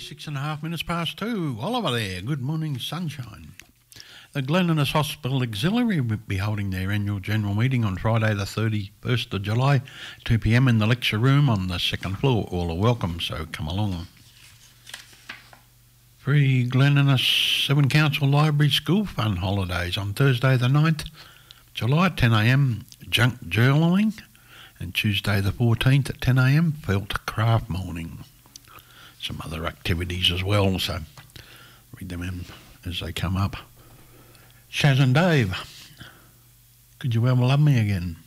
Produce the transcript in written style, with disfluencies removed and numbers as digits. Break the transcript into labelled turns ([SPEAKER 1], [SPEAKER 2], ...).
[SPEAKER 1] 6.5 minutes past 2. Oliver there. Good morning, sunshine. The Glen Innes Hospital Auxiliary will be holding their annual general meeting on Friday the 31st of July, 2 p.m. in the lecture room on the second floor. All are welcome, so come along. Free Glen Innes Seven Council Library School Fund holidays on Thursday the 9th July at 10 a.m. junk journaling, and Tuesday the 14th at 10 a.m. felt craft morning. Some other activities as well, so read them in as they come up. Shaz and Dave, could you ever love me again?